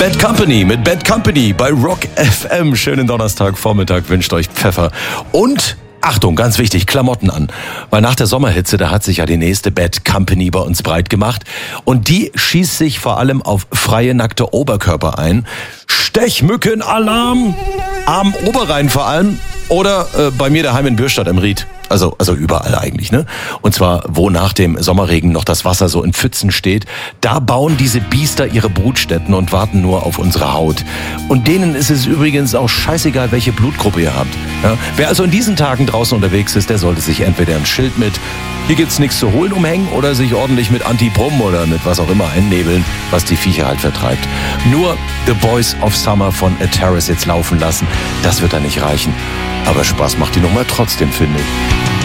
Bad Company mit Bad Company bei Rock FM. Schönen Donnerstagvormittag wünscht euch Pfeffer. Und Achtung, ganz wichtig, Klamotten an. Weil nach der Sommerhitze, da hat sich ja die nächste Bad Company bei uns breit gemacht. Und die schießt sich vor allem auf freie, nackte Oberkörper ein. Stechmückenalarm am Oberrhein vor allem. Oder bei mir daheim in Bürstadt im Ried. Also überall eigentlich, ne? Und zwar, wo nach dem Sommerregen noch das Wasser so in Pfützen steht, da bauen diese Biester ihre Brutstätten und warten nur auf unsere Haut. Und denen ist es übrigens auch scheißegal, welche Blutgruppe ihr habt. Ja? Wer also in diesen Tagen draußen unterwegs ist, der sollte sich entweder ein Schild mit "Hier gibt's nichts zu holen" umhängen oder sich ordentlich mit Antiprom oder mit was auch immer einnebeln, was die Viecher halt vertreibt. Nur The Boys of Summer von A Terrace jetzt laufen lassen, das wird da nicht reichen. Aber Spaß macht die Nummer trotzdem, finde ich.